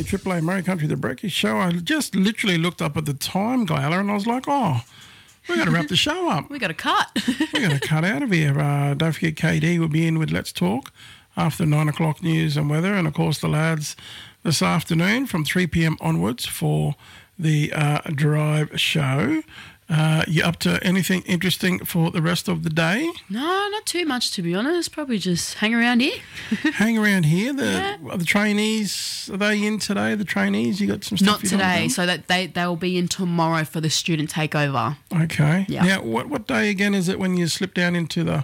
Triple A Murray Country, the Breakfast Show. I just literally looked up at the time, Gayla, and I was like, oh, we've got to wrap the show up. We got to cut. We're going to cut out of here. Don't forget KD will be in with Let's Talk after 9 o'clock news and weather. And, of course, the lads this afternoon from 3 p.m. onwards for the Drive show. You up to anything interesting for the rest of the day? No, not too much, to be honest. Probably just hang around here. Hang around here. The trainees, are they in today, the trainees? You got some stuff? Not today, so that they'll be in tomorrow for the student takeover. Okay. Yeah. Now, what day again is it when you slip down into the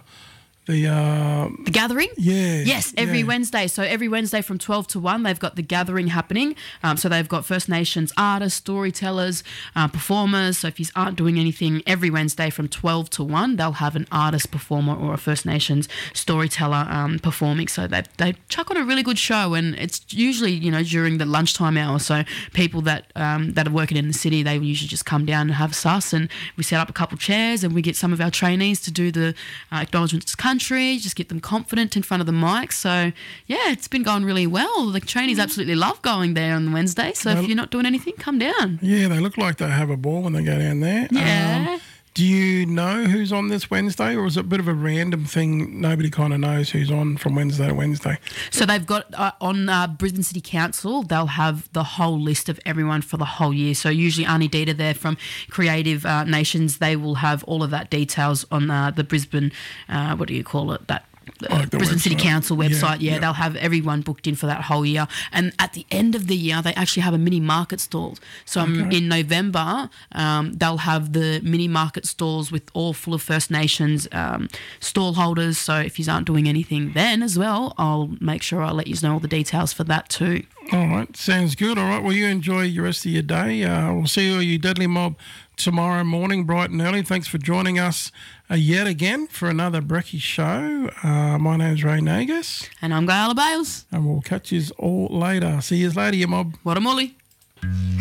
gathering? Yeah. Yes, every Wednesday. So every Wednesday from 12 to 1, they've got the gathering happening. So they've got First Nations artists, storytellers, performers. So if you aren't doing anything, every Wednesday from 12 to 1, they'll have an artist performer or a First Nations storyteller performing. So they chuck on a really good show, and it's usually, during the lunchtime hour. So people that are working in the city, they usually just come down and have sus, and we set up a couple chairs and we get some of our trainees to do the acknowledgements country, just get them confident in front of the mic. So, yeah, it's been going really well. The trainees absolutely love going there on Wednesday. So if you're not doing anything, come down. Yeah, they look like they have a ball when they go down there. Yeah. Do you know who's on this Wednesday, or is it a bit of a random thing? Nobody kind of knows who's on from Wednesday to Wednesday. So they've got on Brisbane City Council, they'll have the whole list of everyone for the whole year. So usually Arnie Dita there from Creative Nations, they will have all of that details on the Brisbane, what do you call it, that Brisbane City Council website. Yeah, they'll have everyone booked in for that whole year. And at the end of the year, they actually have a mini market stall. So in November, they'll have the mini market stalls with all full of First Nations stall holders. So if you aren't doing anything then as well, I'll make sure I'll let you know all the details for that too. All right, sounds good. All right, well, you enjoy the rest of your day. We'll see you Deadly Mob tomorrow morning, bright and early. Thanks for joining us yet again for another Brekkie show. My name's Ray Nagus. And I'm Gayla Bales. And we'll catch you all later. See you later, you mob. What a molly.